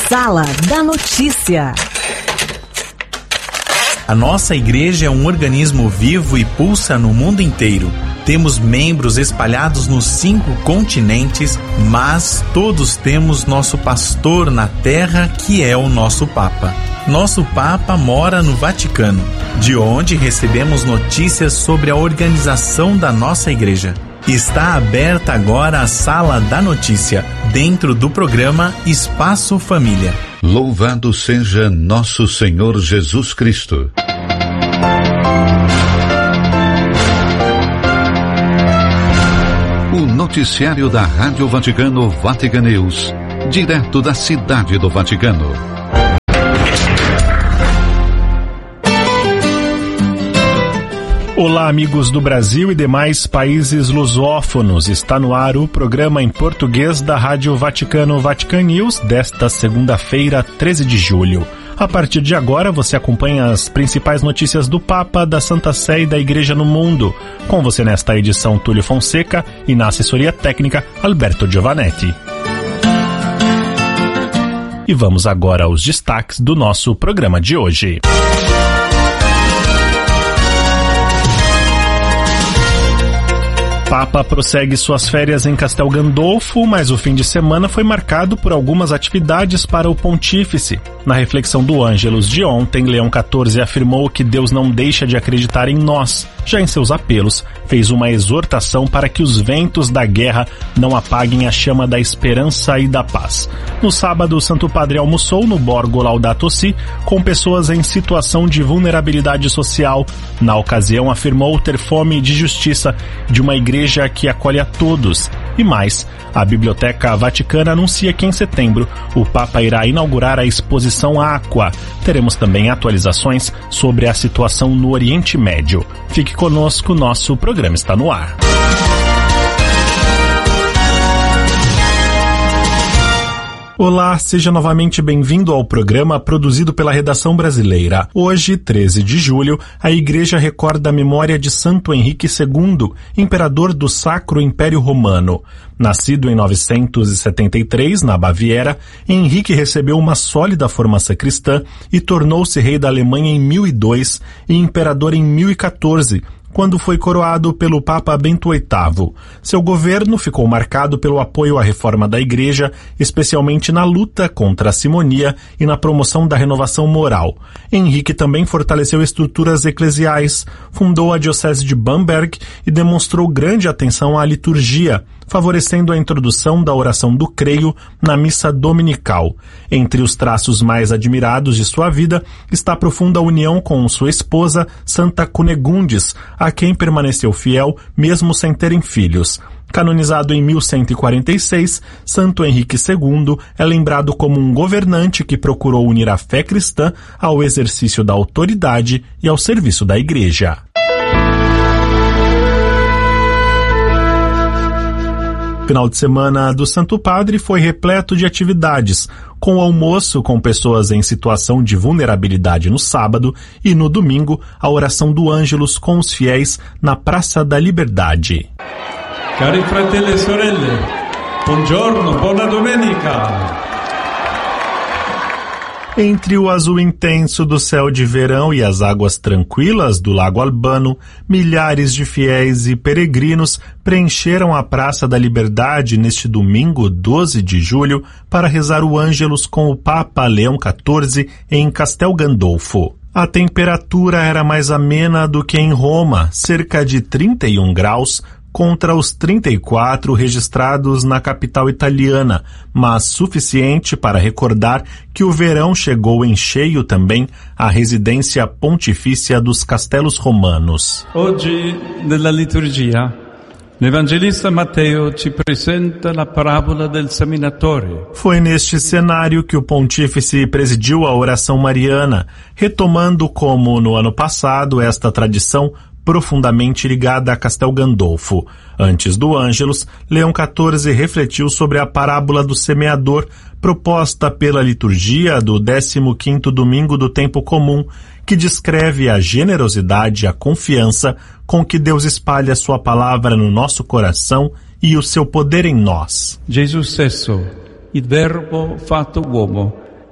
Sala da Notícia. A nossa igreja é um organismo vivo e pulsa no mundo inteiro. Temos membros espalhados nos 5 continentes, mas todos temos nosso pastor na terra, que é o nosso Papa. Nosso Papa mora no Vaticano, de onde recebemos notícias sobre a organização da nossa igreja. Está aberta agora a Sala da Notícia, dentro do programa Espaço Família. Louvado seja nosso Senhor Jesus Cristo. O noticiário da Rádio Vaticano Vatican News, direto da Cidade do Vaticano. Olá, amigos do Brasil e demais países lusófonos. Está no ar o programa em português da Rádio Vaticano Vatican News desta segunda-feira, 13 de julho. A partir de agora, você acompanha as principais notícias do Papa, da Santa Sé e da Igreja no mundo. Com você nesta edição, Túlio Fonseca, e na assessoria técnica, Alberto Giovanetti. E vamos agora aos destaques do nosso programa de hoje. Papa prossegue suas férias em Castel Gandolfo, mas o fim de semana foi marcado por algumas atividades para o pontífice. Na reflexão do Ângelus de ontem, Leão XIV afirmou que Deus não deixa de acreditar em nós. Já em seus apelos, fez uma exortação para que os ventos da guerra não apaguem a chama da esperança e da paz. No sábado, o Santo Padre almoçou no Borgo Laudato Si com pessoas em situação de vulnerabilidade social. Na ocasião, afirmou ter fome de justiça, de uma igreja que acolhe a todos. E mais, a Biblioteca Vaticana anuncia que em setembro o Papa irá inaugurar a exposição Aqua. Teremos também atualizações sobre a situação no Oriente Médio. Fique conosco, nosso programa está no ar. Olá, seja novamente bem-vindo ao programa produzido pela Redação Brasileira. Hoje, 13 de julho, a Igreja recorda a memória de Santo Henrique II, imperador do Sacro Império Romano. Nascido em 973, na Baviera, Henrique recebeu uma sólida formação cristã e tornou-se rei da Alemanha em 1002 e imperador em 1014, quando foi coroado pelo Papa Bento VIII. Seu governo ficou marcado pelo apoio à reforma da Igreja, especialmente na luta contra a simonia e na promoção da renovação moral. Henrique também fortaleceu estruturas eclesiais, fundou a Diocese de Bamberg e demonstrou grande atenção à liturgia, favorecendo a introdução da oração do creio na missa dominical. Entre os traços mais admirados de sua vida está a profunda união com sua esposa, Santa Cunegundes, a quem permaneceu fiel mesmo sem terem filhos. Canonizado em 1146, Santo Henrique II é lembrado como um governante que procurou unir a fé cristã ao exercício da autoridade e ao serviço da Igreja. O final de semana do Santo Padre foi repleto de atividades, com almoço com pessoas em situação de vulnerabilidade no sábado e no domingo a oração do Ângelus com os fiéis na Praça da Liberdade. Cari fratelli e sorelle, buongiorno, buona domenica! Entre o azul intenso do céu de verão e as águas tranquilas do Lago Albano, milhares de fiéis e peregrinos preencheram a Praça da Liberdade neste domingo, 12 de julho, para rezar o Ângelus com o Papa Leão XIV em Castel Gandolfo. A temperatura era mais amena do que em Roma, cerca de 31 graus, contra os 34 registrados na capital italiana, mas suficiente para recordar que o verão chegou em cheio também à residência pontifícia dos Castelos Romanos. Oggi, nella liturgia, l'Evangelista Matteo ci presenta la parabola del seminatore. Foi neste cenário que o pontífice presidiu a oração mariana, retomando como no ano passado esta tradição profundamente ligada a Castel Gandolfo. Antes do Ângelus, Leão XIV refletiu sobre a parábola do semeador, proposta pela liturgia do 15º domingo do tempo comum, que descreve a generosidade e a confiança com que Deus espalha sua palavra no nosso coração e o seu poder em nós. Gesù stesso, il Verbo fatto uomo,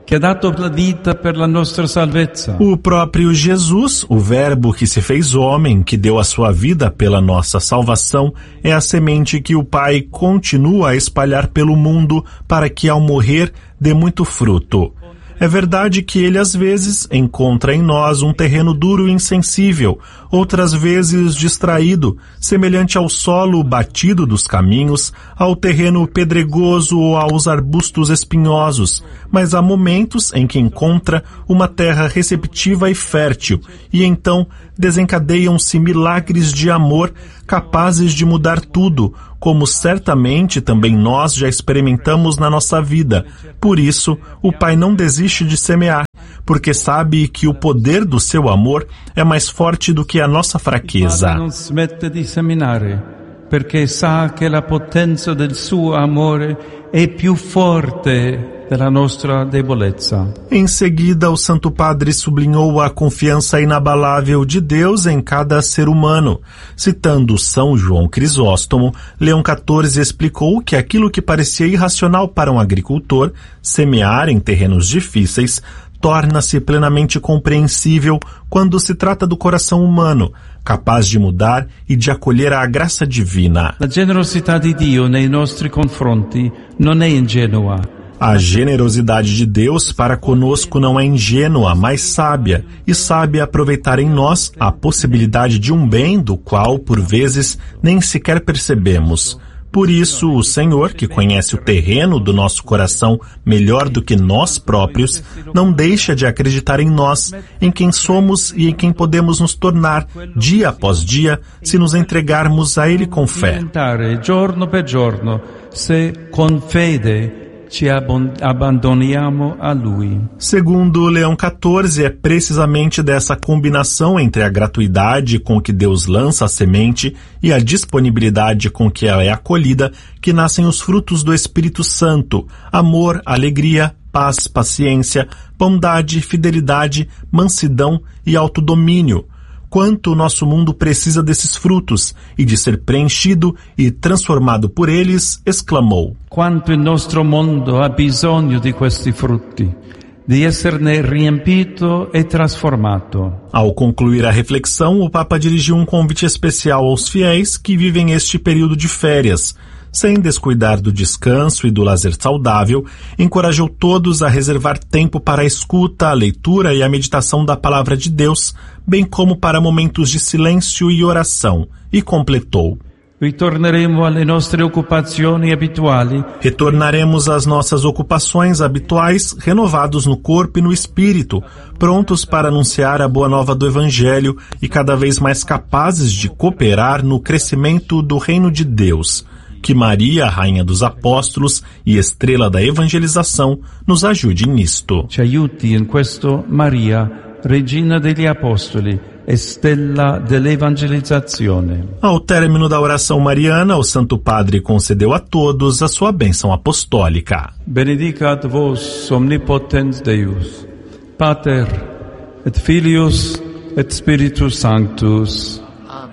che ha dato la vita per la nostra salvezza. O próprio Jesus, o Verbo que se fez homem, que deu a sua vida pela nossa salvação, é a semente que o Pai continua a espalhar pelo mundo para que, ao morrer, dê muito fruto. É verdade que ele, às vezes, encontra em nós um terreno duro e insensível, outras vezes distraído, semelhante ao solo batido dos caminhos, ao terreno pedregoso ou aos arbustos espinhosos, mas há momentos em que encontra uma terra receptiva e fértil, e então desencadeiam-se milagres de amor capazes de mudar tudo, como certamente também nós já experimentamos na nossa vida. Por isso, o Pai não desiste de semear, porque sabe que o poder do seu amor é mais forte do que a nossa fraqueza. Non smette di seminare, perché sa che la potenza del suo amore è più forte della nostra debolezza. Em seguida, o Santo Padre sublinhou a confiança inabalável de Deus em cada ser humano. Citando São João Crisóstomo, Leão XIV explicou que aquilo que parecia irracional para um agricultor, semear em terrenos difíceis, torna-se plenamente compreensível quando se trata do coração humano, capaz de mudar e de acolher a graça divina. La generosità di Dio nei nostri confronti non è ingenua. A generosidade de Deus para conosco não é ingênua, mas sábia, e sabe aproveitar em nós a possibilidade de um bem do qual, por vezes, nem sequer percebemos. Por isso, o Senhor, que conhece o terreno do nosso coração melhor do que nós próprios, não deixa de acreditar em nós, em quem somos e em quem podemos nos tornar, dia após dia, se nos entregarmos a Ele com fé. Giorno per giorno, se con fede ci abbandoniamo a Lui. Segundo Leão XIV, é precisamente dessa combinação entre a gratuidade com que Deus lança a semente e a disponibilidade com que ela é acolhida que nascem os frutos do Espírito Santo: amor, alegria, paz, paciência, bondade, fidelidade, mansidão e autodomínio. Quanto o nosso mundo precisa desses frutos e de ser preenchido e transformado por eles, exclamou: Quanto il nostro mondo ha bisogno di questi frutti, di esserne riempito e trasformato. Ao concluir a reflexão, o Papa dirigiu um convite especial aos fiéis que vivem este período de férias. Sem descuidar do descanso e do lazer saudável, encorajou todos a reservar tempo para a escuta, a leitura e a meditação da Palavra de Deus, bem como para momentos de silêncio e oração, e completou: Ritorneremo alle nostre occupazioni abituali. Retornaremos às nossas ocupações habituais, renovados no corpo e no espírito, prontos para anunciar a boa nova do Evangelho e cada vez mais capazes de cooperar no crescimento do reino de Deus. Que Maria, Rainha dos Apóstolos e Estrela da Evangelização, nos ajude nisto. Ci aiuti in questo Maria, Regina degli Apostoli e Stella dell'Evangelizzazione. Ao término da oração mariana, o Santo Padre concedeu a todos a sua bênção apostólica. Benedicat vos omnipotens Deus, Pater et Filius et Spiritus Sanctus.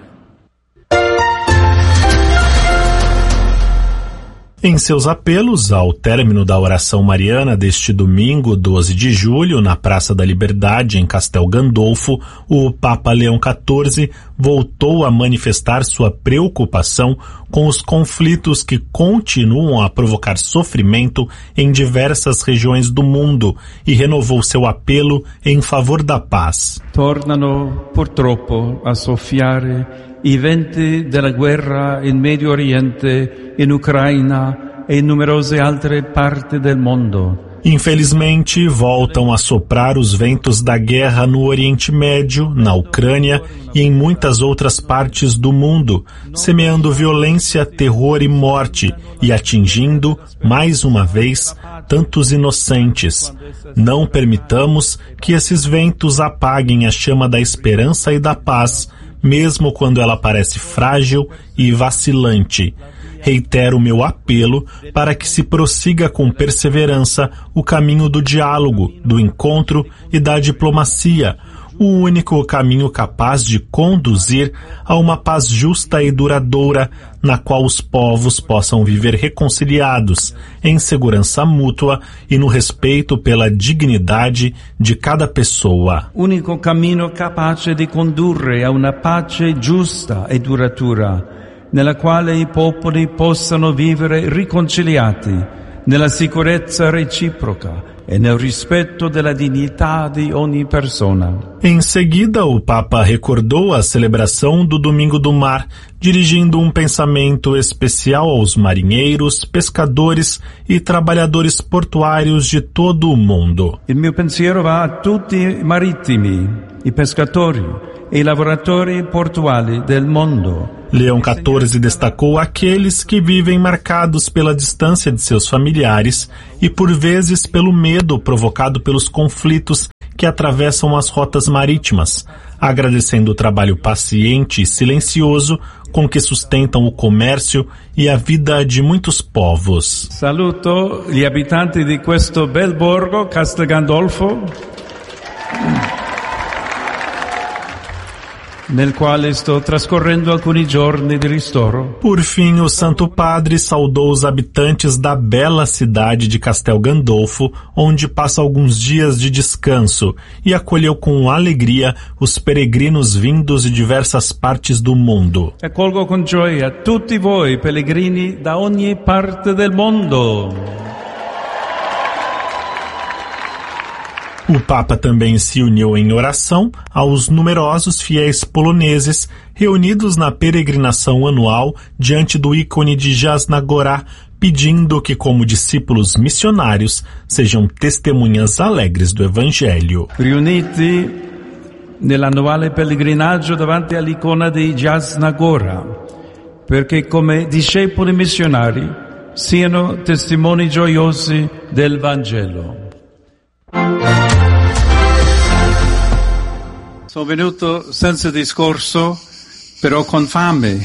Em seus apelos, ao término da oração mariana deste domingo, 12 de julho, na Praça da Liberdade, em Castel Gandolfo, o Papa Leão XIV voltou a manifestar sua preocupação com os conflitos que continuam a provocar sofrimento em diversas regiões do mundo e renovou seu apelo em favor da paz. Tornano, purtroppo, a soffiare i venti della guerra in Medio Oriente, in Ucraina e in numerose altre parti del mondo. Infelizmente, voltam a soprar os ventos da guerra no Oriente Médio, na Ucrânia e em muitas outras partes do mundo, semeando violência, terror e morte e atingindo, mais uma vez, tantos inocentes. Não permitamos que esses ventos apaguem a chama da esperança e da paz, mesmo quando ela parece frágil e vacilante. Reitero o meu apelo para que se prossiga com perseverança o caminho do diálogo, do encontro e da diplomacia, o único caminho capaz de conduzir a uma paz justa e duradoura, na qual os povos possam viver reconciliados, em segurança mútua e no respeito pela dignidade de cada pessoa. Unico cammino capace di condurre a una pace giusta e duratura, nella quale i popoli possano vivere riconciliati, nella sicurezza reciproca e nel rispetto della dignità di ogni persona. Em seguida, o Papa recordou a celebração do Domingo do Mar, dirigindo um pensamento especial aos marinheiros, pescadores e trabalhadores portuários de todo o mundo. Il mio pensiero va a tutti i marittimi, i pescatori e i lavoratori portuali del mondo. Leão XIV destacou aqueles que vivem marcados pela distância de seus familiares e, por vezes, pelo medo provocado pelos conflitos que atravessam as rotas marítimas, agradecendo o trabalho paciente e silencioso com que sustentam o comércio e a vida de muitos povos. Saluto gli abitanti di questo bel borgo, Castel Gandolfo, nel quale sto trascorrendo alcuni giorni di ristoro. Por fim, o Santo Padre saudou os habitantes da bela cidade de Castel Gandolfo, onde passa alguns dias de descanso, e acolheu com alegria os peregrinos vindos de diversas partes do mundo. Accolgo con gioia tutti voi pellegrini da ogni parte del mondo. O Papa também se uniu em oração aos numerosos fiéis poloneses reunidos na peregrinação anual diante do ícone de Jasna Gora, pedindo que, como discípulos missionários, sejam testemunhas alegres do Evangelho. Riuniti nell'annuale pellegrinaggio davanti all'icona di Jasna Gora, perché come discepoli missionari siano testimoni gioiosi del Vangelo. Sono venuto senza discorso, però con fame.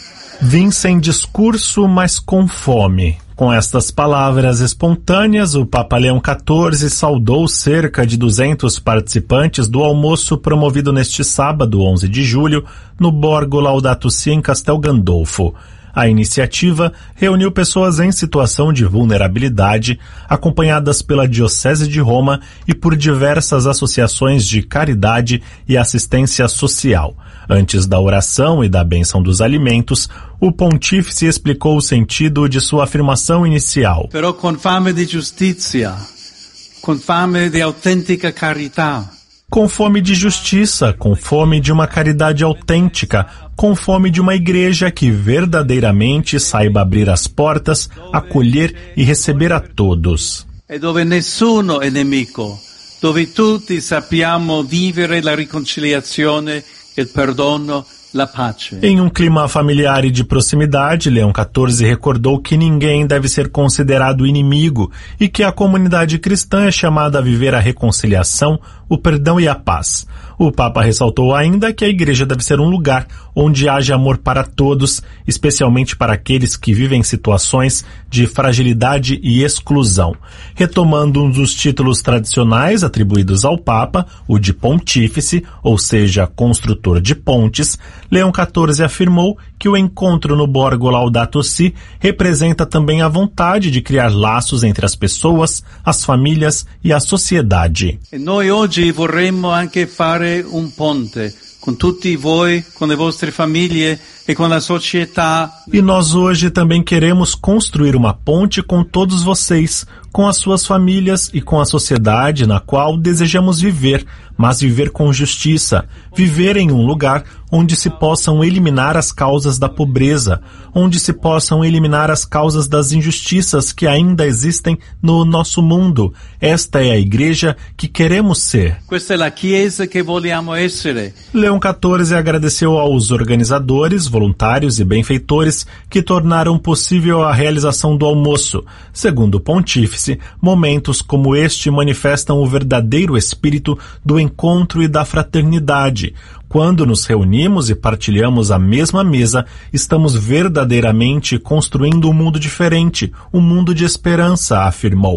Vim sem discurso, mas com fome. Com estas palavras espontâneas, o Papa Leão XIV saudou cerca de 200 participantes do almoço promovido neste sábado, 11 de julho, no Borgo Laudato Si, em Castel Gandolfo. A iniciativa reuniu pessoas em situação de vulnerabilidade, acompanhadas pela Diocese de Roma e por diversas associações de caridade e assistência social. Antes da oração e da bênção dos alimentos, o pontífice explicou o sentido de sua afirmação inicial. Però con fame di giustizia, con fame di autentica carità. Com fome de justiça, com fome de uma caridade autêntica, com fome de uma igreja que verdadeiramente saiba abrir as portas, acolher e receber a todos. E dove nessuno è nemico, dove tutti sappiamo vivere la riconciliazione, il perdono, la pace. Em um clima familiar e de proximidade, Leão XIV recordou que ninguém deve ser considerado inimigo e que a comunidade cristã é chamada a viver a reconciliação, o perdão e a paz. O Papa ressaltou ainda que a igreja deve ser um lugar onde haja amor para todos, especialmente para aqueles que vivem situações de fragilidade e exclusão. Retomando um dos títulos tradicionais atribuídos ao Papa, o de pontífice, ou seja, construtor de pontes, Leão XIV afirmou que o encontro no Borgo Laudato Si representa também a vontade de criar laços entre as pessoas, as famílias e a sociedade. E noi oggi vorremmo anche fare un ponte con tutti voi, con le vostre famiglie e com a società. E nós hoje também queremos construir uma ponte com todos vocês, com as suas famílias e com a sociedade na qual desejamos viver, mas viver com justiça, viver em um lugar onde se possam eliminar as causas da pobreza, onde se possam eliminar as causas das injustiças que ainda existem no nosso mundo. Esta é a igreja que queremos ser. Questa è la Chiesa che vogliamo essere. Leão XIV agradeceu aos organizadores, voluntários e benfeitores que tornaram possível a realização do almoço. Segundo o pontífice, momentos como este manifestam o verdadeiro espírito do encontro e da fraternidade. Quando nos reunimos e partilhamos a mesma mesa, estamos verdadeiramente construindo um mundo diferente, um mundo de esperança, afirmou.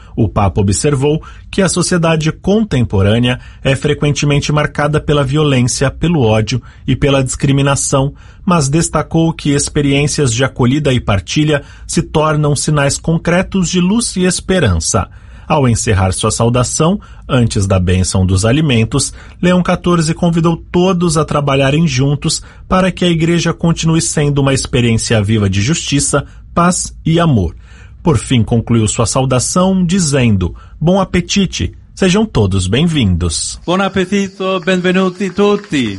O Papa observou que a sociedade contemporânea é frequentemente marcada pela violência, pelo ódio e pela discriminação, mas destacou que experiências de acolhida e partilha se tornam sinais concretos de luz e esperança. Ao encerrar sua saudação, antes da bênção dos alimentos, Leão XIV convidou todos a trabalharem juntos para que a Igreja continue sendo uma experiência viva de justiça, paz e amor. Por fim, concluiu sua saudação dizendo: Bom apetite, sejam todos bem-vindos. Buon appetito, benvenuti tutti.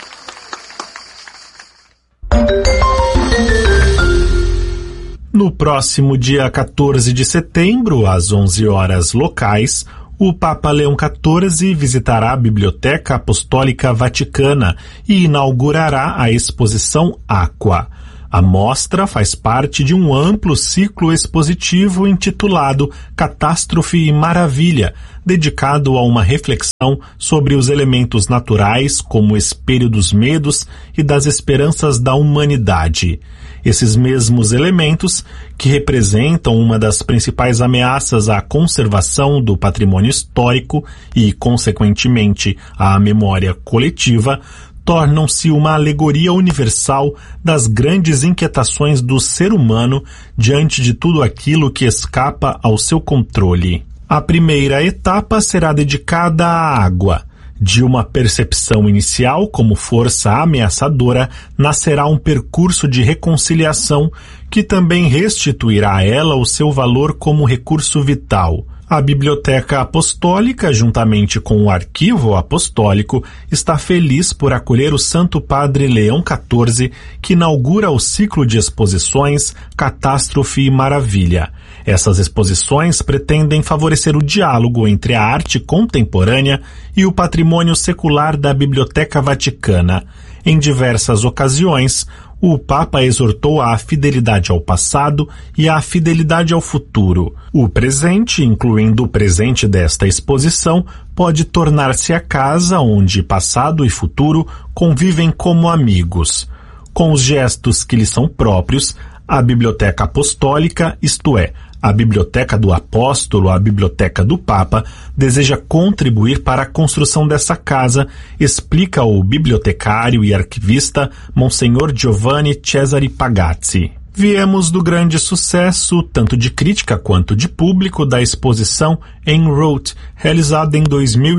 No próximo dia 14 de setembro, às 11 horas locais, o Papa Leão XIV visitará a Biblioteca Apostólica Vaticana e inaugurará a exposição Aqua. A mostra faz parte de um amplo ciclo expositivo intitulado Catástrofe e Maravilha, dedicado a uma reflexão sobre os elementos naturais como espelho dos medos e das esperanças da humanidade. Esses mesmos elementos, que representam uma das principais ameaças à conservação do patrimônio histórico e, consequentemente, à memória coletiva, tornam-se uma alegoria universal das grandes inquietações do ser humano diante de tudo aquilo que escapa ao seu controle. A primeira etapa será dedicada à água. De uma percepção inicial como força ameaçadora, nascerá um percurso de reconciliação que também restituirá a ela o seu valor como recurso vital. A Biblioteca Apostólica, juntamente com o Arquivo Apostólico, está feliz por acolher o Santo Padre Leão XIV, que inaugura o ciclo de exposições Catástrofe e Maravilha. Essas exposições pretendem favorecer o diálogo entre a arte contemporânea e o patrimônio secular da Biblioteca Vaticana. Em diversas ocasiões, o Papa exortou à fidelidade ao passado e à fidelidade ao futuro. O presente, incluindo o presente desta exposição, pode tornar-se a casa onde passado e futuro convivem como amigos. Com os gestos que lhe são próprios, a Biblioteca Apostólica, isto é, a Biblioteca do Apóstolo, a Biblioteca do Papa, deseja contribuir para a construção dessa casa, explica o bibliotecário e arquivista Monsenhor Giovanni Cesare Pagazzi. Viemos do grande sucesso, tanto de crítica quanto de público, da exposição En Route, realizada em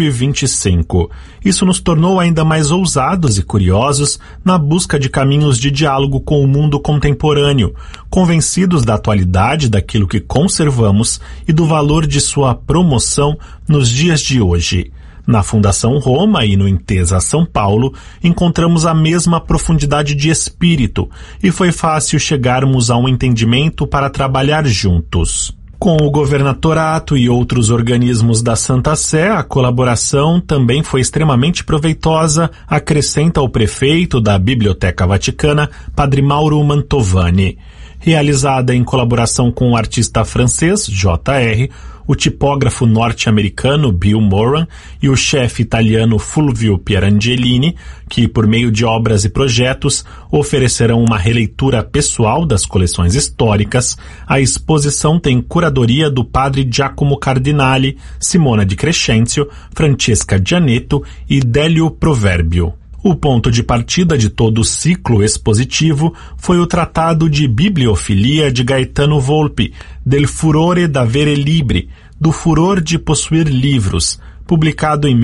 2025. Isso nos tornou ainda mais ousados e curiosos na busca de caminhos de diálogo com o mundo contemporâneo, convencidos da atualidade daquilo que conservamos e do valor de sua promoção nos dias de hoje. Na Fundação Roma e no Intesa São Paulo, encontramos a mesma profundidade de espírito e foi fácil chegarmos a um entendimento para trabalhar juntos. Com o Governatorato e outros organismos da Santa Sé, a colaboração também foi extremamente proveitosa, acrescenta o prefeito da Biblioteca Vaticana, Padre Mauro Mantovani. Realizada em colaboração com o artista francês, J.R., o tipógrafo norte-americano Bill Moran e o chefe italiano Fulvio Pierangelini, que, por meio de obras e projetos, oferecerão uma releitura pessoal das coleções históricas, a exposição tem curadoria do padre Giacomo Cardinali, Simona Di Crescenzio, Francesca Gianetto e Délio Proverbio. O ponto de partida de todo o ciclo expositivo foi o Tratado de Bibliofilia de Gaetano Volpi, Del Furore d'Avere Libri, do furor de possuir livros, publicado em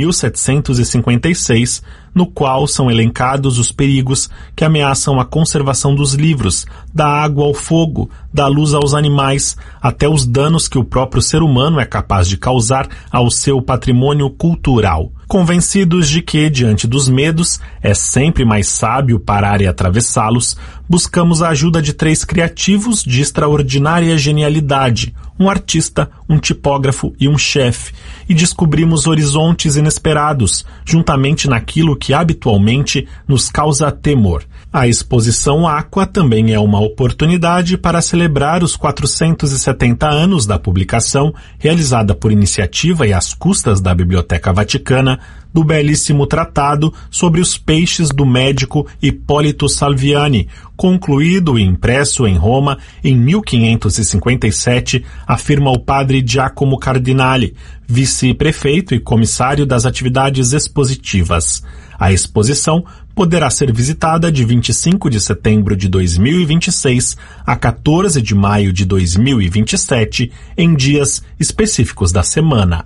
1756, no qual são elencados os perigos que ameaçam a conservação dos livros, da água ao fogo, da luz aos animais, até os danos que o próprio ser humano é capaz de causar ao seu patrimônio cultural. Convencidos de que, diante dos medos, é sempre mais sábio parar e atravessá-los, buscamos a ajuda de 3 criativos de extraordinária genialidade, um artista, um tipógrafo e um chefe, e descobrimos horizontes inesperados, juntamente naquilo que habitualmente nos causa temor. A exposição Aqua também é uma oportunidade para celebrar os 470 anos da publicação, realizada por iniciativa e às custas da Biblioteca Vaticana, do belíssimo tratado sobre os peixes do médico Hipólito Salviani, concluído e impresso em Roma em 1557, afirma o padre Giacomo Cardinali, vice-prefeito e comissário das atividades expositivas. A exposição poderá ser visitada de 25 de setembro de 2026 a 14 de maio de 2027, em dias específicos da semana.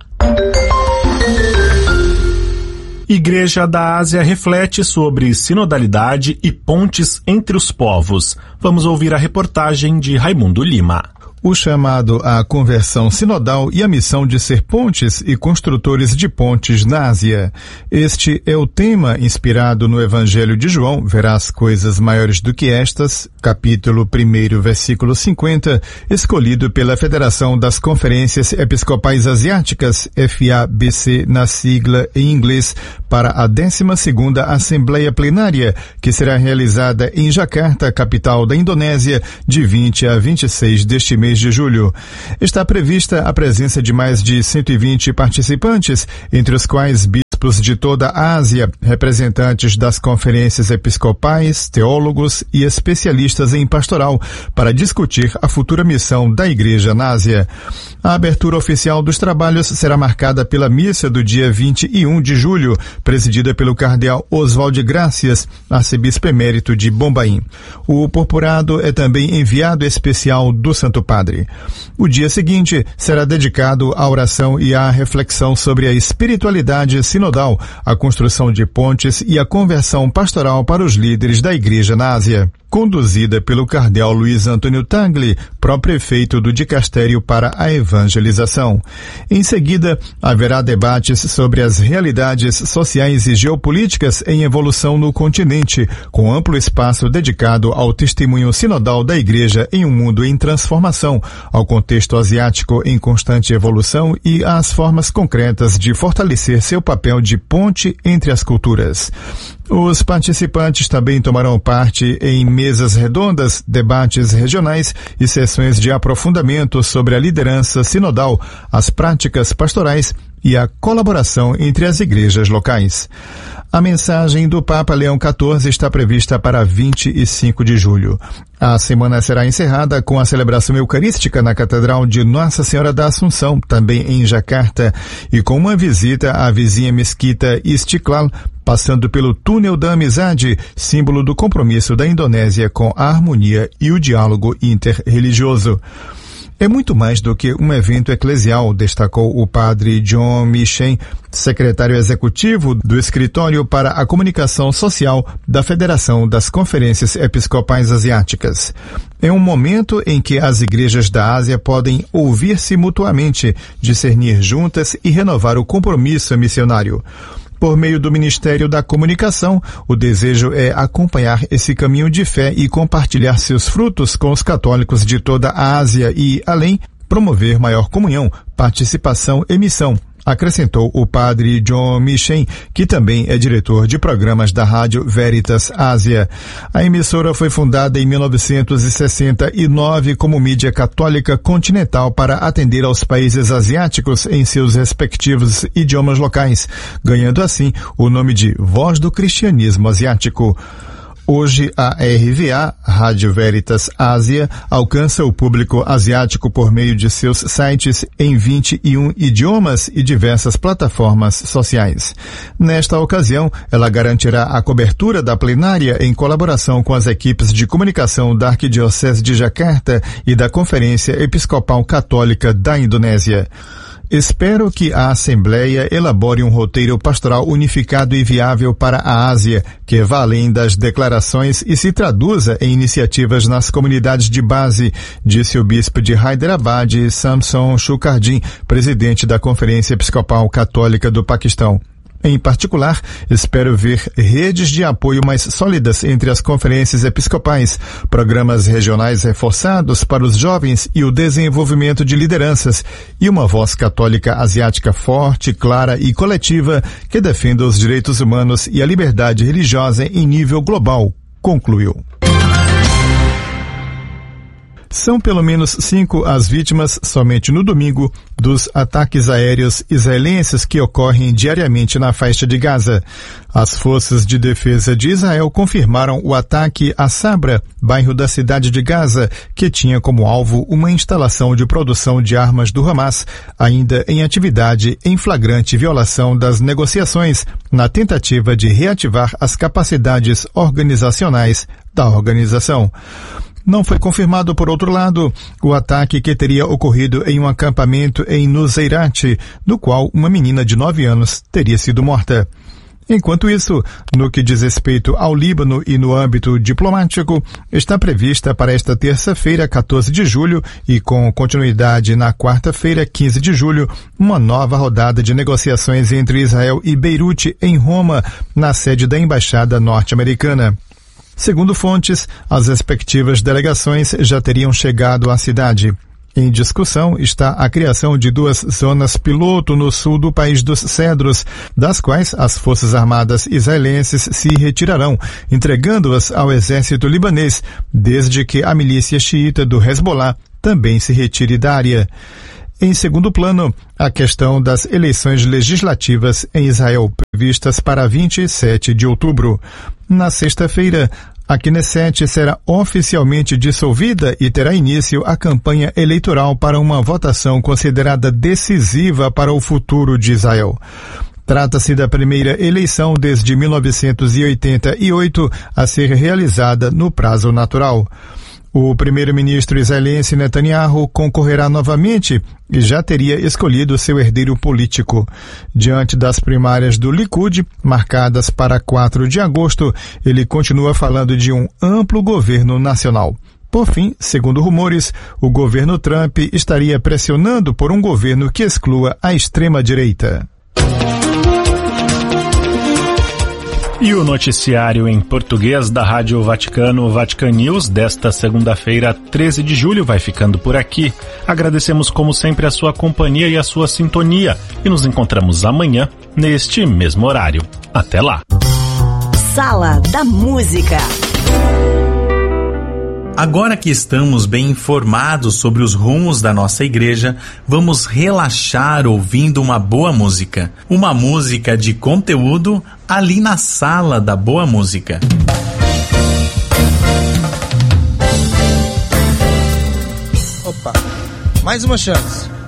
Igreja da Ásia reflete sobre sinodalidade e pontes entre os povos. Vamos ouvir a reportagem de Raimundo Lima. O chamado à conversão sinodal e a missão de ser pontes e construtores de pontes na Ásia. Este é o tema inspirado no Evangelho de João, verás coisas maiores do que estas, capítulo 1, versículo 50, escolhido pela Federação das Conferências Episcopais Asiáticas, FABC na sigla em inglês, para a 12ª Assembleia Plenária, que será realizada em Jakarta, capital da Indonésia, de 20 a 26 deste mês de julho. Está prevista a presença de mais de 120 participantes, entre os quais bispos de toda a Ásia, representantes das conferências episcopais, teólogos e especialistas em pastoral, para discutir a futura missão da Igreja na Ásia. A abertura oficial dos trabalhos será marcada pela missa do dia 21 de julho, presidida pelo cardeal Oswald Gracias, arcebispo emérito de Bombaim. O purpurado é também enviado especial do Santo Padre. O dia seguinte será dedicado à oração e à reflexão sobre a espiritualidade sinodal, a construção de pontes e a conversão pastoral para os líderes da Igreja na Ásia, conduzida pelo cardeal Luiz Antônio Tangli, pró-prefeito do Dicastério para a Evangelização. Em seguida, haverá debates sobre as realidades sociais e geopolíticas em evolução no continente, com amplo espaço dedicado ao testemunho sinodal da Igreja em um mundo em transformação, ao contexto asiático em constante evolução e às formas concretas de fortalecer seu papel de ponte entre as culturas. Os participantes também tomarão parte em mesas redondas, debates regionais e sessões de aprofundamento sobre a liderança sinodal, as práticas pastorais e a colaboração entre as igrejas locais. A mensagem do Papa Leão XIV está prevista para 25 de julho. A semana será encerrada com a celebração eucarística na Catedral de Nossa Senhora da Assunção, também em Jakarta, e com uma visita à vizinha mesquita Istiklal, passando pelo Túnel da Amizade, símbolo do compromisso da Indonésia com a harmonia e o diálogo interreligioso. É muito mais do que um evento eclesial, destacou o padre John Michen, secretário executivo do Escritório para a Comunicação Social da Federação das Conferências Episcopais Asiáticas. É um momento em que as igrejas da Ásia podem ouvir-se mutuamente, discernir juntas e renovar o compromisso missionário. Por meio do Ministério da Comunicação, o desejo é acompanhar esse caminho de fé e compartilhar seus frutos com os católicos de toda a Ásia e, além, promover maior comunhão, participação e missão, acrescentou o padre John Michen, que também é diretor de programas da Rádio Veritas Ásia. A emissora foi fundada em 1969 como mídia católica continental para atender aos países asiáticos em seus respectivos idiomas locais, ganhando assim o nome de Voz do Cristianismo Asiático. Hoje, a RVA, Rádio Veritas Ásia, alcança o público asiático por meio de seus sites em 21 idiomas e diversas plataformas sociais. Nesta ocasião, ela garantirá a cobertura da plenária em colaboração com as equipes de comunicação da Arquidiocese de Jakarta e da Conferência Episcopal Católica da Indonésia. Espero que a Assembleia elabore um roteiro pastoral unificado e viável para a Ásia, que vá além das declarações e se traduza em iniciativas nas comunidades de base, disse o bispo de Hyderabad, Samson Shukardin, presidente da Conferência Episcopal Católica do Paquistão. Em particular, espero ver redes de apoio mais sólidas entre as conferências episcopais, programas regionais reforçados para os jovens e o desenvolvimento de lideranças, e uma voz católica asiática forte, clara e coletiva que defenda os direitos humanos e a liberdade religiosa em nível global, concluiu. São pelo menos 5 as vítimas somente no domingo dos ataques aéreos israelenses que ocorrem diariamente na faixa de Gaza. As forças de defesa de Israel confirmaram o ataque a Sabra, bairro da cidade de Gaza, que tinha como alvo uma instalação de produção de armas do Hamas, ainda em atividade em flagrante violação das negociações, na tentativa de reativar as capacidades organizacionais da organização. Não foi confirmado, por outro lado, o ataque que teria ocorrido em um acampamento em Nuseirat, no qual uma menina de 9 anos teria sido morta. Enquanto isso, no que diz respeito ao Líbano e no âmbito diplomático, está prevista para esta terça-feira, 14 de julho, e com continuidade na quarta-feira, 15 de julho, uma nova rodada de negociações entre Israel e Beirute, em Roma, na sede da Embaixada norte-americana. Segundo fontes, as respectivas delegações já teriam chegado à cidade. Em discussão está a criação de 2 zonas piloto no sul do país dos Cedros, das quais as Forças Armadas israelenses se retirarão, entregando-as ao exército libanês, desde que a milícia xiita do Hezbollah também se retire da área. Em segundo plano, a questão das eleições legislativas em Israel, previstas para 27 de outubro. Na sexta-feira, a Knesset será oficialmente dissolvida e terá início a campanha eleitoral para uma votação considerada decisiva para o futuro de Israel. Trata-se da primeira eleição desde 1988 a ser realizada no prazo natural. O primeiro-ministro israelense Netanyahu concorrerá novamente e já teria escolhido seu herdeiro político. Diante das primárias do Likud, marcadas para 4 de agosto, ele continua falando de um amplo governo nacional. Por fim, segundo rumores, o governo Trump estaria pressionando por um governo que exclua a extrema-direita. E o noticiário em português da Rádio Vaticano, Vatican News, desta segunda-feira, 13 de julho, vai ficando por aqui. Agradecemos, como sempre, a sua companhia e a sua sintonia. E nos encontramos amanhã, neste mesmo horário. Até lá! Sala da Música. Agora que estamos bem informados sobre os rumos da nossa igreja, vamos relaxar ouvindo uma boa música. Uma música de conteúdo ali na Sala da Boa Música. Opa, mais uma chance.